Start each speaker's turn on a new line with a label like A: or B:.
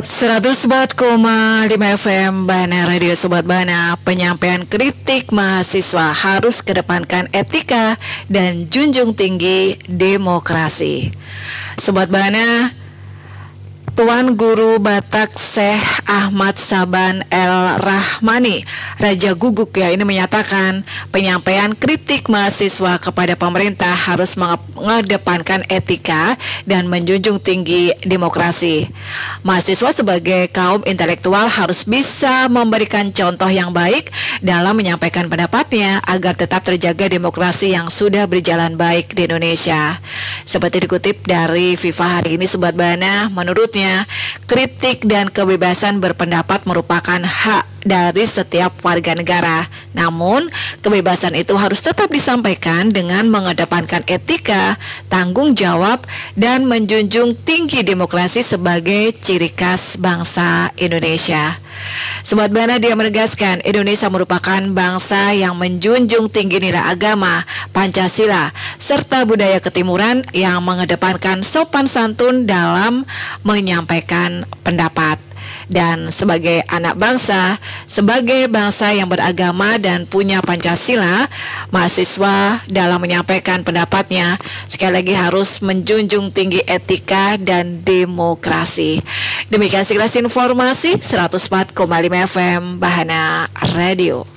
A: 104,5 FM Bana Radio Sobat Bana. Penyampaian kritik mahasiswa harus kedepankan etika dan junjung tinggi demokrasi. Sobat Bana, Tuan Guru Batak Syekh Ahmad Saban El Rahmani Raja Guguk ini menyatakan penyampaian kritik mahasiswa kepada pemerintah harus mengedepankan etika dan menjunjung tinggi demokrasi. Mahasiswa sebagai kaum intelektual harus bisa memberikan contoh yang baik dalam menyampaikan pendapatnya agar tetap terjaga demokrasi yang sudah berjalan baik di Indonesia. Seperti dikutip dari Viva hari ini Sobat Bana, menurutnya kritik dan kebebasan berpendapat merupakan hak dari setiap warga negara. Namun, kebebasan itu harus tetap disampaikan dengan mengedepankan etika, tanggung jawab, dan menjunjung tinggi demokrasi sebagai ciri khas bangsa Indonesia. Sobat Bana, dia menegaskan Indonesia merupakan bangsa yang menjunjung tinggi nilai agama, Pancasila, serta budaya ketimuran yang mengedepankan sopan santun dalam menyampaikan pendapat. Dan sebagai anak bangsa, sebagai bangsa yang beragama dan punya Pancasila, mahasiswa dalam menyampaikan pendapatnya sekali lagi harus menjunjung tinggi etika dan demokrasi. Demikian sekilas informasi 104,5 FM Bahana Radio.